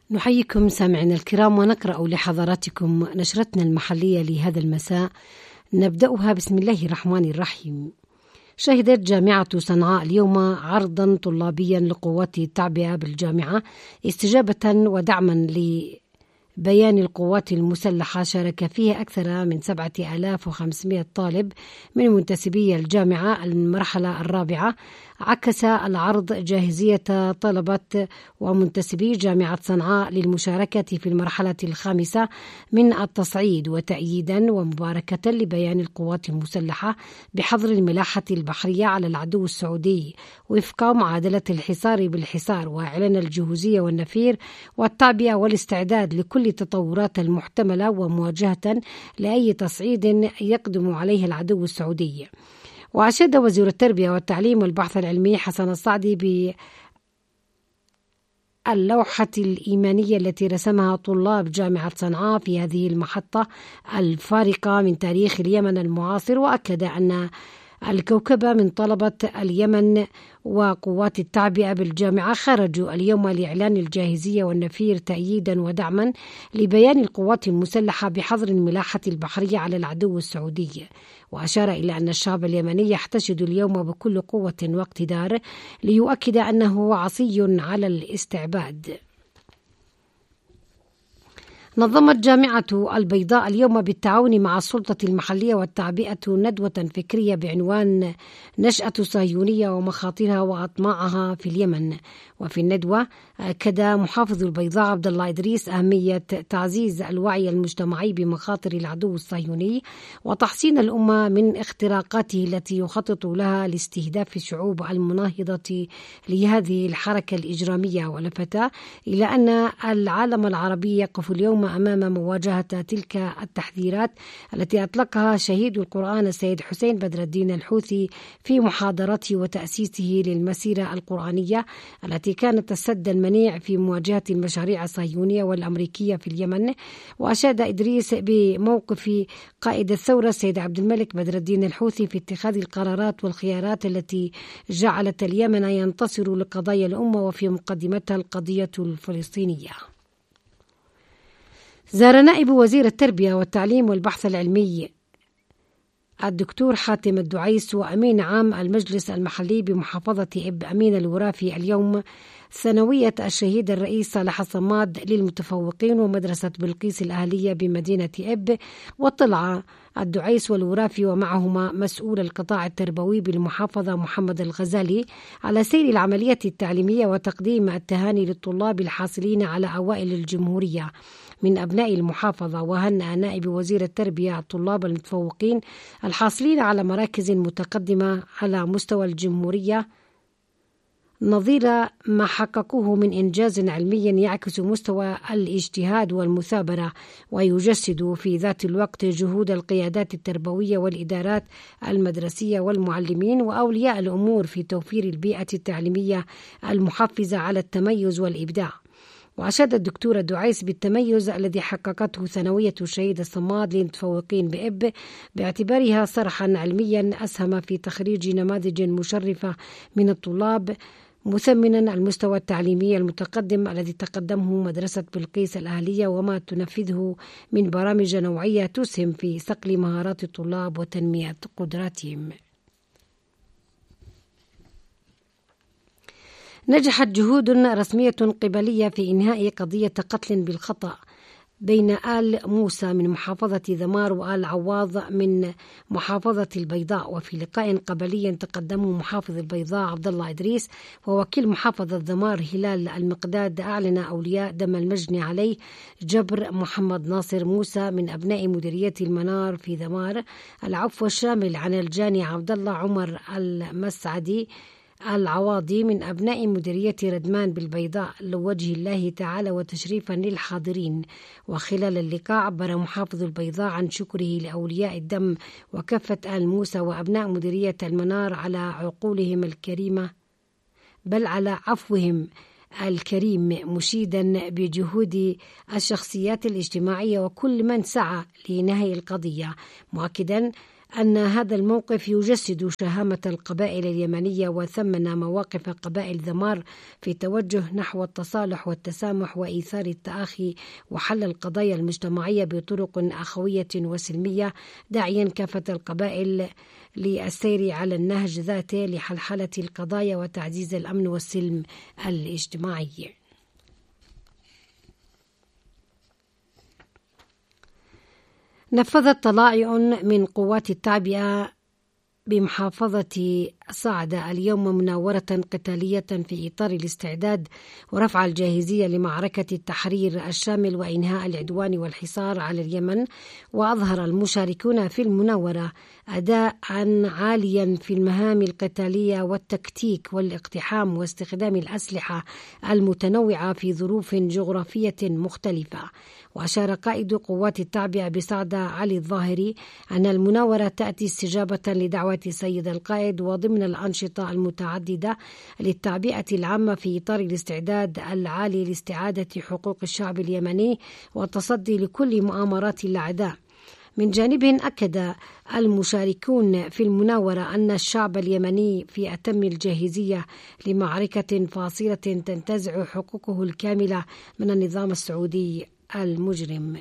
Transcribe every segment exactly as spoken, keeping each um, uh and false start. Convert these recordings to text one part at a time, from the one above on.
نحييكم سامعنا الكرام ونقرأ لحضراتكم نشرتنا المحلية لهذا المساء. نبدأها بسم الله الرحمن الرحيم. شهدت جامعة صنعاء اليوم عرضا طلابيا لقوات التعبئة بالجامعة استجابة ودعما لبيان القوات المسلحة شارك فيه أكثر من سبعة آلاف وخمسمائة طالب من منتسبي الجامعة المرحلة الرابعة. عكس العرض جاهزية طلبة ومنتسبي جامعة صنعاء للمشاركة في المرحلة الخامسة من التصعيد وتأييدا ومباركة لبيان القوات المسلحة بحظر الملاحة البحرية على العدو السعودي وفق معادلة الحصار بالحصار، وإعلان الجهوزية والنفير والتعبئة والاستعداد لكل التطورات المحتملة ومواجهة لأي تصعيد يقدم عليه العدو السعودي. وأشاد وزير التربية والتعليم والبحث العلمي حسن الصعدي باللوحة الإيمانية التي رسمها طلاب جامعة صنعاء في هذه المحطة الفارقة من تاريخ اليمن المعاصر، وأكد أن الكوكبة من طلبة اليمن وقوات التعبئة بالجامعة خرجوا اليوم لإعلان الجاهزية والنفير تأييدا ودعما لبيان القوات المسلحة بحظر الملاحة البحرية على العدو السعودي. وأشار إلى أن الشعب اليمني يحتشد اليوم بكل قوة واقتدار ليؤكد أنه عصي على الاستعباد. نظمت جامعة البيضاء اليوم بالتعاون مع السلطة المحلية والتعبئة ندوة فكرية بعنوان نشأة صهيونية ومخاطرها وأطماعها في اليمن. وفي الندوة أكد محافظ البيضاء عبد الله إدريس أهمية تعزيز الوعي المجتمعي بمخاطر العدو الصهيوني وتحصين الأمة من اختراقاته التي يخطط لها لاستهداف الشعوب المناهضة لهذه الحركة الإجرامية. ولفت إلى أن العالم العربي يقف اليوم أمام مواجهة تلك التحذيرات التي أطلقها شهيد القرآن السيد حسين بدر الدين الحوثي في محاضرته وتأسيسه للمسيرة القرآنية التي كانت السد المنيع في مواجهة المشاريع الصهيونية والأمريكية في اليمن. وأشاد إدريس بموقف قائد الثورة السيد عبد الملك بدر الدين الحوثي في اتخاذ القرارات والخيارات التي جعلت اليمن ينتصر لقضايا الأمة وفي مقدمتها القضية الفلسطينية. زار نائب وزير التربية والتعليم والبحث العلمي الدكتور حاتم الدعيس وأمين عام المجلس المحلي بمحافظة إب أمين الورافي اليوم ثانوية الشهيد الرئيس صالح الصماد للمتفوقين ومدرسة بلقيس الأهلية بمدينة إب. واطلع الدعيس والورافي ومعهما مسؤول القطاع التربوي بالمحافظة محمد الغزالي على سير العملية التعليمية وتقديم التهاني للطلاب الحاصلين على أوائل الجمهورية من أبناء المحافظة. وهنأ نائب وزير التربية الطلاب المتفوقين الحاصلين على مراكز متقدمة على مستوى الجمهورية نظير ما حققوه من إنجاز علمي يعكس مستوى الاجتهاد والمثابرة ويجسد في ذات الوقت جهود القيادات التربوية والإدارات المدرسية والمعلمين وأولياء الأمور في توفير البيئة التعليمية المحفزة على التميز والإبداع. وأشاد الدكتور دعيس بالتميز الذي حققته ثانوية الشهيد الصماد للمتفوقين بإب باعتبارها صرحا علميا أسهم في تخريج نماذج مشرفة من الطلاب، مثمنا المستوى التعليمي المتقدم الذي تقدمه مدرسة بلقيس الأهلية وما تنفذه من برامج نوعية تسهم في صقل مهارات الطلاب وتنمية قدراتهم. نجحت جهود رسمية قبلية في إنهاء قضية قتل بالخطأ بين آل موسى من محافظة ذمار وآل عواض من محافظة البيضاء. وفي لقاء قبلي تقدمه محافظ البيضاء عبد الله إدريس ووكيل محافظة ذمار هلال المقداد أعلن أولياء دم المجني عليه جبر محمد ناصر موسى من أبناء مديرية المنار في ذمار العفو الشامل عن الجاني عبد الله عمر المسعدي العواضي من أبناء مديرية ردمان بالبيضاء لوجه الله تعالى وتشريفا للحاضرين. وخلال اللقاء عبر محافظ البيضاء عن شكره لأولياء الدم وكافة آل موسى وأبناء مديرية المنار على عقولهم الكريمة بل على عفوهم الكريم، مشيدا بجهود الشخصيات الاجتماعية وكل من سعى لنهي القضية، مؤكدا أن هذا الموقف يجسد شهامة القبائل اليمنية، وثمن مواقف قبائل ذمار في توجه نحو التصالح والتسامح وإيثار التآخي وحل القضايا المجتمعية بطرق أخوية وسلمية، داعيا كافة القبائل للسير على النهج ذاته لحلحلة القضايا وتعزيز الأمن والسلم الاجتماعي. نفذت طلائع من قوات التعبئة بمحافظة صعدة اليوم مناورة قتالية في إطار الاستعداد ورفع الجاهزية لمعركة التحرير الشامل وإنهاء العدوان والحصار على اليمن. وأظهر المشاركون في المناورة أداء عاليا في المهام القتالية والتكتيك والاقتحام واستخدام الأسلحة المتنوعة في ظروف جغرافية مختلفة. وأشار قائد قوات التعبئة بصعدة علي الظاهري أن المناورة تأتي استجابة لدعوة سيد القائد وضمن الأنشطة المتعددة للتعبئة العامة في إطار الاستعداد العالي لاستعادة حقوق الشعب اليمني والتصدي لكل مؤامرات الأعداء. من جانب أكد المشاركون في المناورة أن الشعب اليمني في أتم الجاهزية لمعركة فاصلة تنتزع حقوقه الكاملة من النظام السعودي المجرم.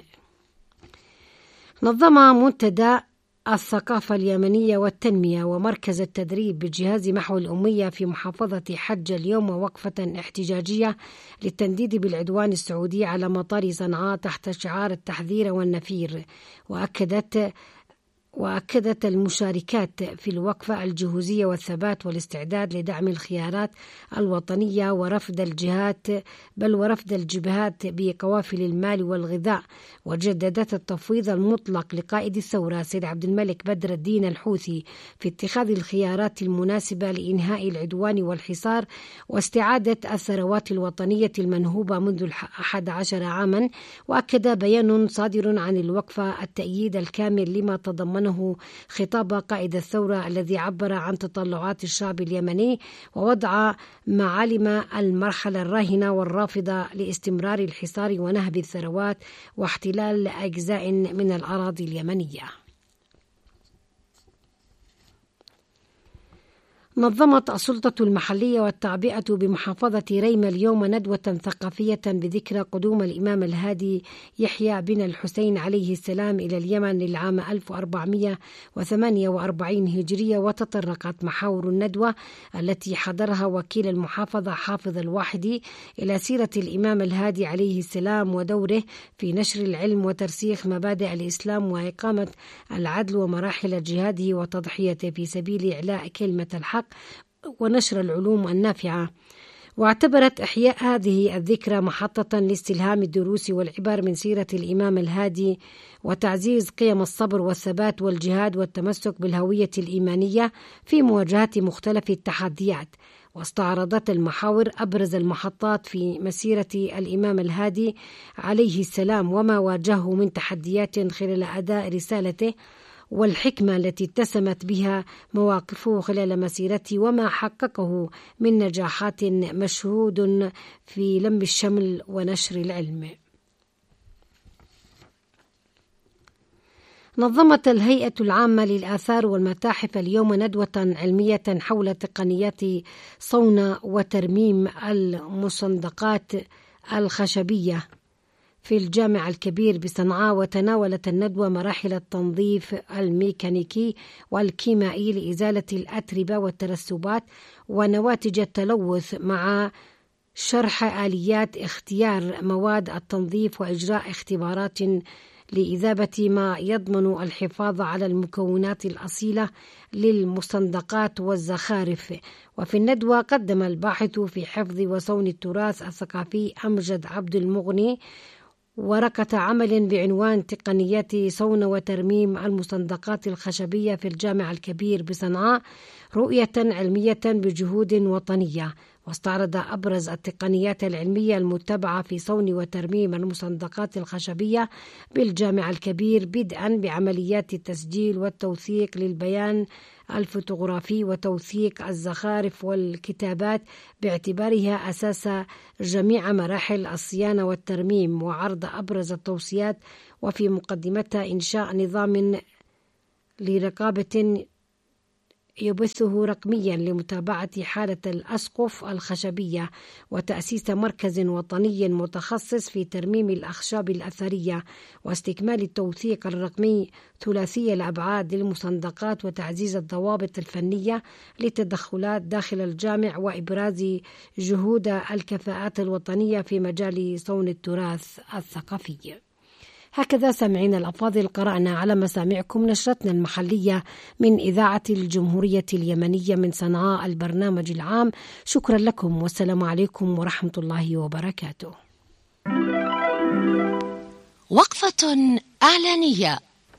نظم منتدى الثقافة اليمنية والتنمية ومركز التدريب بجهاز محو الأمية في محافظة حجة اليوم وقفة احتجاجية للتنديد بالعدوان السعودي على مطار صنعاء تحت شعار التحذير والنفير. وأكدت وأكدت المشاركات في الوقفة الجهوزية والثبات والاستعداد لدعم الخيارات الوطنية ورفض الجهات بل ورفض الجبهات بقوافل المال والغذاء. وجددت التفويض المطلق لقائد الثورة سيد عبد الملك بدر الدين الحوثي في اتخاذ الخيارات المناسبة لإنهاء العدوان والحصار واستعادة الثروات الوطنية المنهوبة منذ أحد عشر عاما. وأكد بيان صادر عن الوقفة التأييد الكامل لما تضمن خطاب قائد الثورة الذي عبر عن تطلعات الشعب اليمني ووضع معالم المرحلة الراهنة والرافضة لاستمرار الحصار ونهب الثروات واحتلال أجزاء من الأراضي اليمنية. نظمت السلطة المحلية والتعبئة بمحافظة ريمة اليوم ندوة ثقافية بذكرى قدوم الإمام الهادي يحيى بن الحسين عليه السلام إلى اليمن للعام ألف وأربعمائة وثمانية وأربعين هجرية. وتطرقت محاور الندوة التي حضرها وكيل المحافظة حافظ الواحدي إلى سيرة الإمام الهادي عليه السلام ودوره في نشر العلم وترسيخ مبادئ الإسلام وإقامة العدل ومراحل جهاده وتضحيته في سبيل إعلاء كلمة الحق ونشر العلوم النافعة. واعتبرت إحياء هذه الذكرى محطة لاستلهام الدروس والعبر من سيرة الإمام الهادي وتعزيز قيم الصبر والثبات والجهاد والتمسك بالهوية الإيمانية في مواجهة مختلف التحديات. واستعرضت المحاور أبرز المحطات في مسيرة الإمام الهادي عليه السلام وما واجهه من تحديات خلال أداء رسالته والحكمة التي اتسمت بها مواقفه خلال مسيرته وما حققه من نجاحات مشهود في لم الشمل ونشر العلم. نظمت الهيئة العامة للآثار والمتاحف اليوم ندوة علمية حول تقنيات صون وترميم المصندقات الخشبية في الجامع الكبير بصنعاء. وتناولت الندوة مراحل التنظيف الميكانيكي والكيميائي لإزالة الأتربة والترسبات ونواتج التلوث مع شرح آليات اختيار مواد التنظيف وإجراء اختبارات لإذابة ما يضمن الحفاظ على المكونات الأصيلة للمصندقات والزخارف. وفي الندوة قدم الباحث في حفظ وصون التراث الثقافي أمجد عبد المغني ورقة عمل بعنوان تقنيات صون وترميم المصندقات الخشبية في الجامع الكبير بصنعاء رؤية علمية بجهود وطنية. واستعرض أبرز التقنيات العلمية المتبعة في صون وترميم المصندقات الخشبية بالجامع الكبير بدءا بعمليات التسجيل والتوثيق للبيان الفوتوغرافي وتوثيق الزخارف والكتابات باعتبارها أساس جميع مراحل الصيانة والترميم وعرض أبرز التوصيات وفي مقدمتها إنشاء نظام لرقابة يبثه رقميا لمتابعة حالة الأسقف الخشبية، وتأسيس مركز وطني متخصص في ترميم الأخشاب الأثرية، واستكمال التوثيق الرقمي ثلاثي الأبعاد للمصندقات، وتعزيز الضوابط الفنية للتدخلات داخل الجامع، وإبراز جهود الكفاءات الوطنية في مجال صون التراث الثقافي. هكذا سامعين الأفاضل قرأنا على مسامعكم نشرتنا المحلية من إذاعة الجمهورية اليمنية من صنعاء البرنامج العام. شكرا لكم والسلام عليكم ورحمة الله وبركاته. وقفة إعلانية.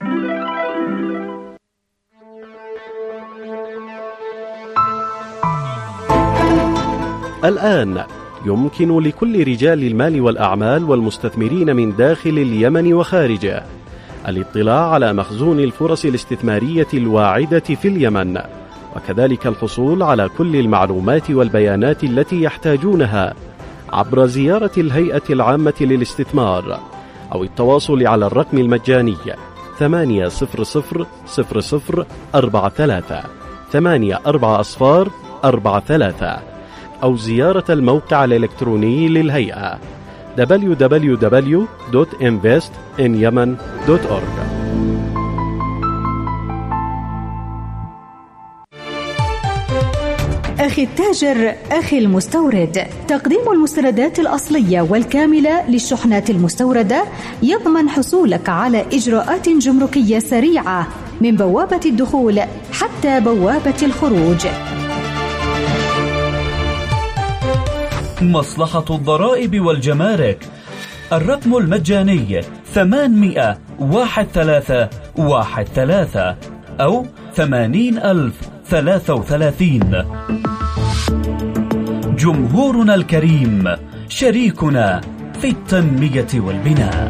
الآن يمكن لكل رجال المال والأعمال والمستثمرين من داخل اليمن وخارجه الاطلاع على مخزون الفرص الاستثمارية الواعدة في اليمن، وكذلك الحصول على كل المعلومات والبيانات التي يحتاجونها عبر زيارة الهيئة العامة للاستثمار أو التواصل على الرقم المجاني ثمانية صفر صفر صفر صفر أربعة ثلاثة ثمانية أربعة أصفار أربعة ثلاثة، أو زيارة الموقع الإلكتروني للهيئة دبليو دبليو دبليو دوت انفست ان يمن دوت اورج. أخي التاجر، أخي المستورد، تقديم المستندات الأصلية والكاملة للشحنات المستوردة يضمن حصولك على إجراءات جمركية سريعة من بوابة الدخول حتى بوابة الخروج. مصلحة الضرائب والجمارك، الرقم المجاني ثمانمائة واحد ثلاثة واحد ثلاثة أو ثمانين ألف ثلاثة وثلاثين. جمهورنا الكريم شريكنا في التنمية والبناء.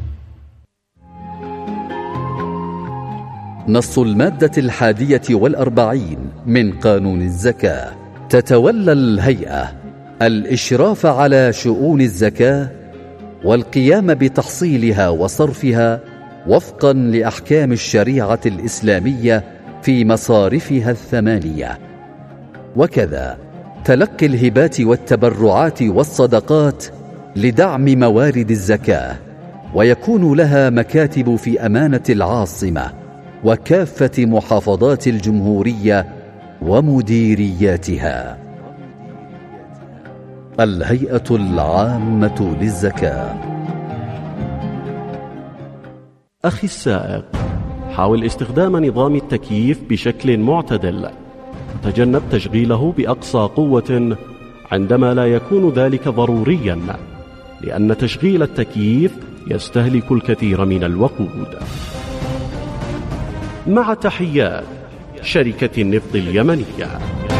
نص المادة الحادية والأربعين من قانون الزكاة. تتولى الهيئة الإشراف على شؤون الزكاة والقيام بتحصيلها وصرفها وفقا لأحكام الشريعة الإسلامية في مصارفها الثمانية، وكذا تلقي الهبات والتبرعات والصدقات لدعم موارد الزكاة، ويكون لها مكاتب في أمانة العاصمة وكافة محافظات الجمهورية ومديرياتها. الهيئة العامة للزكاة. أخي السائق، حاول استخدام نظام التكييف بشكل معتدل، تجنب تشغيله بأقصى قوة عندما لا يكون ذلك ضروريا، لأن تشغيل التكييف يستهلك الكثير من الوقود. مع تحيات شركة النفط اليمنية.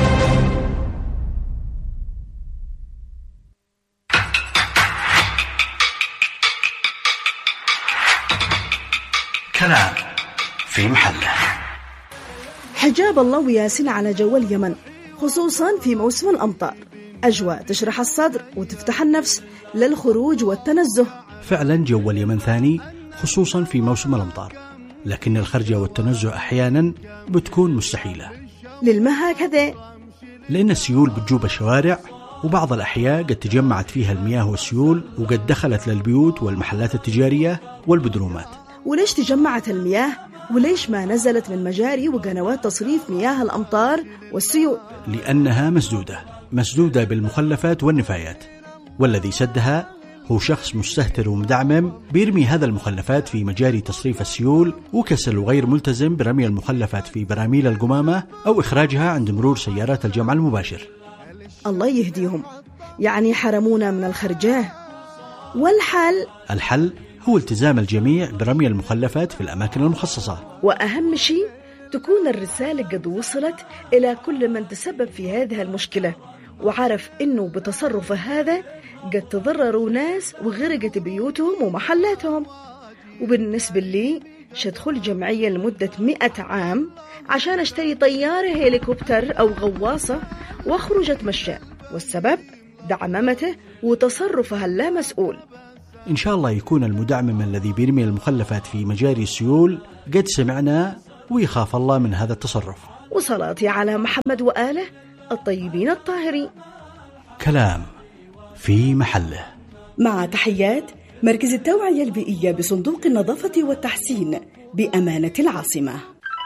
كلام في محله. حجاب الله وياسين على جو اليمن، خصوصا في موسم الأمطار. أجواء تشرح الصدر وتفتح النفس للخروج والتنزه. فعلا جو اليمن ثاني، خصوصا في موسم الأمطار، لكن الخرجة والتنزه أحيانا بتكون مستحيلة. للما هكذا؟ لأن السيول بتجوب الشوارع، وبعض الأحياء قد تجمعت فيها المياه والسيول وقد دخلت للبيوت والمحلات التجارية والبدرومات. وليش تجمعت المياه؟ وليش ما نزلت من مجاري وقنوات تصريف مياه الأمطار والسيول؟ لأنها مسدودة مسدودة بالمخلفات والنفايات، والذي سدها هو شخص مستهتر ومدعمم بيرمي هذا المخلفات في مجاري تصريف السيول، وكسل وغير ملتزم برمي المخلفات في براميل القمامة أو إخراجها عند مرور سيارات الجمع المباشر. الله يهديهم، يعني حرمونا من الخرجاه. والحل؟ الحل هو التزام الجميع برمي المخلفات في الأماكن المخصصة، وأهم شيء تكون الرسالة قد وصلت إلى كل من تسبب في هذه المشكلة وعرف إنه بتصرفه هذا قد تضرروا ناس وغرقت بيوتهم ومحلاتهم. وبالنسبة لي شدخل جمعية لمدة مئة عام عشان اشتري طيارة هليكوبتر أو غواصة واخرج اتمشى، والسبب دعممته وتصرفها اللا مسؤول. إن شاء الله يكون المدعمم الذي بيرمي المخلفات في مجاري السيول قد سمعنا ويخاف الله من هذا التصرف. وصلاتي على محمد وآله الطيبين الطاهرين. كلام في محله. مع تحيات مركز التوعية البيئية بصندوق النظافة والتحسين بأمانة العاصمة.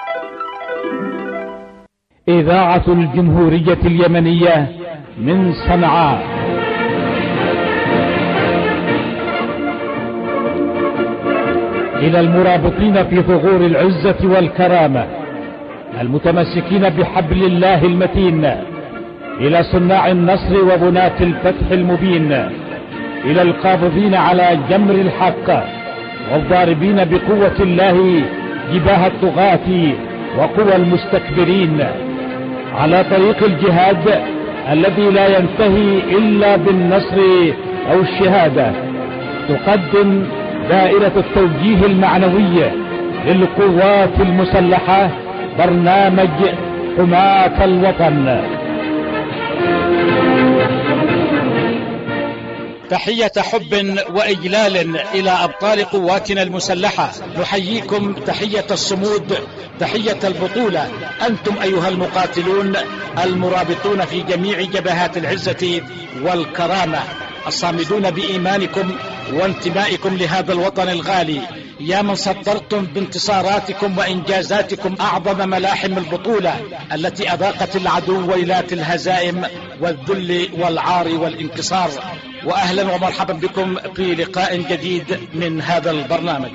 إذاعة الجمهورية اليمنية من صنعاء. إلى المرابطين في ثغور العزة والكرامة المتمسكين بحبل الله المتين، إلى صناع النصر وبناة الفتح المبين، إلى القابضين على جمر الحق والضاربين بقوة الله جباه الطغاة وقوى المستكبرين، على طريق الجهاد الذي لا ينتهي إلا بالنصر أو الشهادة، تقدم دائرة التوجيه المعنوي للقوات المسلحة برنامج حماة الوطن. تحية حب وإجلال إلى أبطال قواتنا المسلحة، نحييكم تحية الصمود، تحية البطولة. أنتم أيها المقاتلون المرابطون في جميع جبهات العزة والكرامة، الصامدون بإيمانكم وانتمائكم لهذا الوطن الغالي، يا من صدرتم بانتصاراتكم وإنجازاتكم أعظم ملاحم البطولة التي أذاقت العدو ويلات الهزائم والذل والعار والانكسار. وأهلا ومرحبا بكم في لقاء جديد من هذا البرنامج.